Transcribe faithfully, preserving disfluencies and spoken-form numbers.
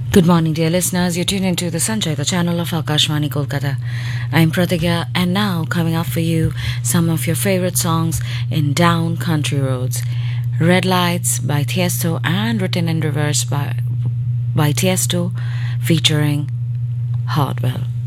Good morning, dear listeners. You're tuned into the Sanjay, the channel of Akashvani Kolkata. I'm Pratigya, and now coming up for you some of your favorite songs in Down Country Roads. Red Lights by Tiesto and written in reverse by, by Tiesto featuring Hardwell.